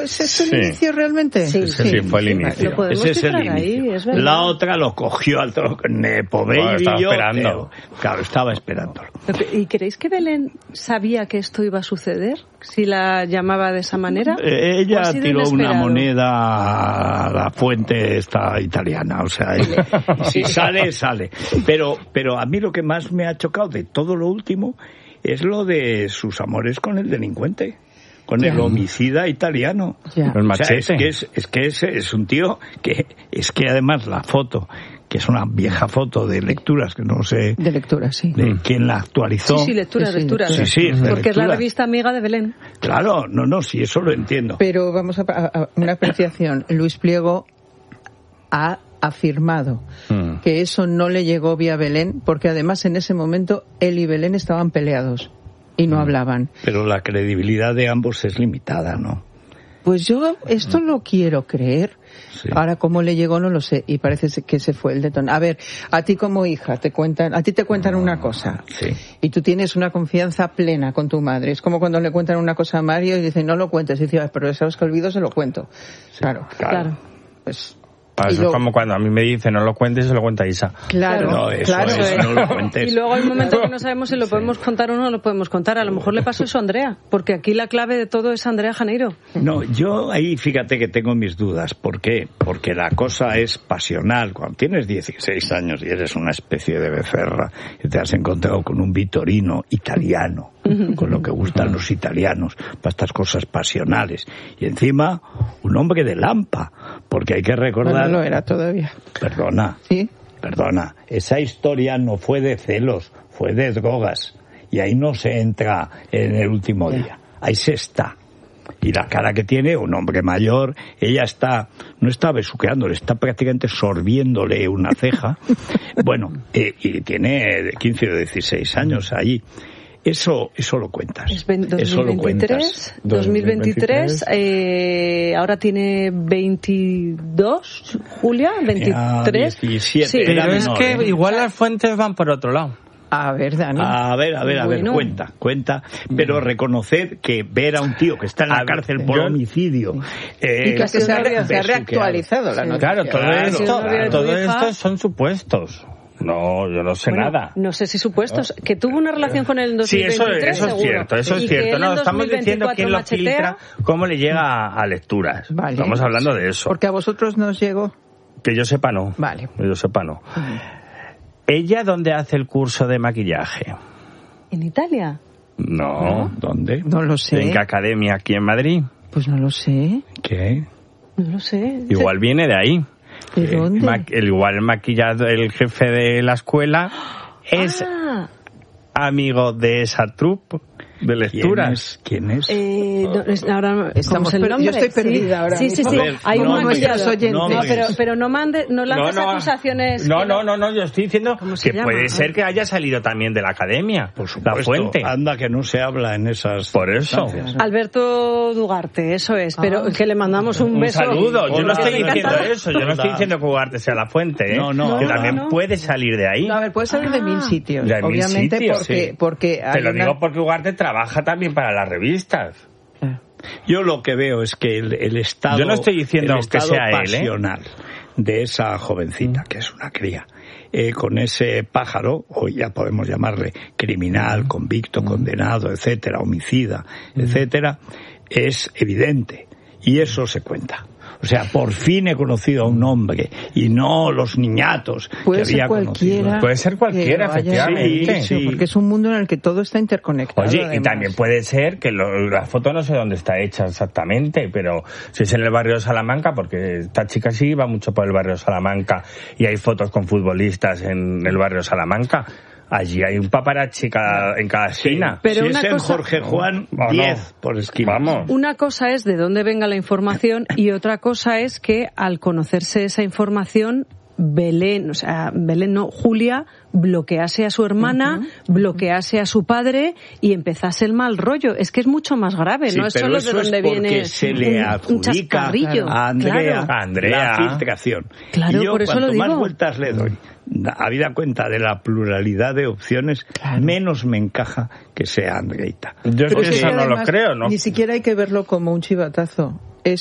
¿Ese es el inicio realmente? Sí, fue el inicio. Ese es el inicio. Ahí, la otra lo cogió al Nepo Baby. Estaba esperando. ¿Y creéis que Belén sabía que esto iba a suceder? Si la llamaba de esa manera. Ella tiró una moneda a la fuente esta italiana. O sea, si sale. Pero a mí lo que más me ha chocado de todo lo último es lo de sus amores con el delincuente. Con el homicida italiano. El machete. O sea, es que es un tío que además la foto, que es una vieja foto de lecturas, que no sé... De lecturas, sí. De quién la actualizó. Sí, lecturas. Sí, porque lecturas. Es la revista amiga de Belén. Claro, sí, eso lo entiendo. Pero vamos a una apreciación. Luis Pliego ha afirmado que eso no le llegó vía Belén, porque además en ese momento él y Belén estaban peleados. Y no hablaban. Pero la credibilidad de ambos es limitada, ¿no? Pues yo esto lo quiero creer. Sí. Ahora cómo le llegó no lo sé. Y parece que ese fue el detonante. A ver, a ti como hija te cuentan una cosa. Sí. Y tú tienes una confianza plena con tu madre. Es como cuando le cuentan una cosa a Mario y dicen no lo cuentes. Y dice, pero sabes que olvido, se lo cuento. Sí. Claro. Pues... Eso es como cuando a mí me dice no lo cuentes, se lo cuenta Isa. Claro, no lo cuentes. Y luego hay un momento que no sabemos si lo podemos contar o no lo podemos contar. A lo mejor le pasó eso a Andrea, porque aquí la clave de todo es Andrea Janeiro. No, yo ahí fíjate que tengo mis dudas. ¿Por qué? Porque la cosa es pasional. Cuando tienes 16 años y eres una especie de becerra y te has encontrado con un Vittorino italiano, con lo que gustan los italianos, para estas cosas pasionales. Y encima, un hombre de Lampa, porque hay que recordar... No lo era todavía. Perdona. ¿Sí? Perdona. Esa historia no fue de celos, fue de drogas. Y ahí no se entra en el último día. Ahí se está. Y la cara que tiene, un hombre mayor, ella no está besuqueándole, está prácticamente sorbiéndole una ceja. Bueno, y tiene 15 o 16 años allí. Eso lo cuentas. Es 2023, ahora tiene 22, Julia, 23. 17. Sí. Pero es que igual las fuentes van por otro lado. A ver, Dani. A ver, cuenta. Pero reconocer que ver a un tío que está en la cárcel por homicidio... y que se ha reactualizado la noticia. Claro, todo esto son supuestos. No, yo no sé nada. No sé si supuestos. Que tuvo una relación con él en 2023, eso es cierto, eso es cierto. No, estamos diciendo quién lo filtra, cómo le llega a lecturas. Vale. Estamos hablando de eso. Porque a vosotros nos llegó. Que yo sepa no. Vale. Que yo sepa no. ¿Ella dónde hace el curso de maquillaje? ¿En Italia? No. ¿Dónde? No lo sé. ¿En qué academia aquí en Madrid? Pues no lo sé. ¿Qué? No lo sé. Igual viene de ahí. ¿De dónde? Igual el maquillado, el jefe de la escuela es amigo de esa troupe de lecturas. ¿Quién es? Ahora estamos el nombre. Yo estoy perdida ahora. Sí. Ver, hay un nuestros oyentes. No, pero no lances acusaciones. No, yo estoy diciendo que llama? Puede ser que haya salido también de la academia. Por supuesto. La fuente. Anda que no se habla en esas... Por eso. Alberto Dugarte, eso es. Pero que le mandamos un beso. Un saludo. Yo no estoy diciendo encantado. eso. Yo no estoy diciendo que Dugarte sea la fuente. No. Que también puede salir de ahí. No, a ver, puede salir de 1000 sitios. De 1000 obviamente sitios, porque te lo digo porque Dugarte trabaja también para las revistas. Yo lo que veo es que el estado... Yo no estoy diciendo que sea pasional de esa jovencita, que es una cría, con ese pájaro, hoy ya podemos llamarle criminal, convicto, condenado, etcétera, homicida, etcétera, es evidente. Y eso se cuenta. O sea, por fin he conocido a un hombre y no los niñatos que había conocido. Puede ser cualquiera, efectivamente. Sí, porque es un mundo en el que todo está interconectado. Oye, además. Y también puede ser que la foto no sé dónde está hecha exactamente, pero si es en el barrio de Salamanca, porque esta chica sí va mucho por el barrio de Salamanca y hay fotos con futbolistas en el barrio de Salamanca. Allí hay un paparazzi en cada esquina. Pero si es en Jorge Juan, 10 por esquina. Vamos. Una cosa es de dónde venga la información y otra cosa es que al conocerse esa información Belén, Julia bloquease a su hermana, bloquease a su padre y empezase el mal rollo. Es que es mucho más grave, no es solo de donde viene se le un chascarrillo. A Andrea la filtración. Claro, y yo, por eso cuanto lo digo. más vueltas le doy, habida cuenta de la pluralidad de opciones, menos me encaja que sea Andreita. Yo eso no lo creo, ¿no? Ni siquiera hay que verlo como un chivatazo.